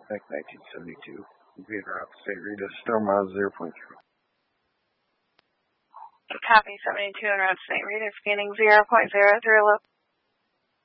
Back 1972. Computer off St. Rita, star miles 0.3. Copy 72 en route to St. Rita, scanning 0.030.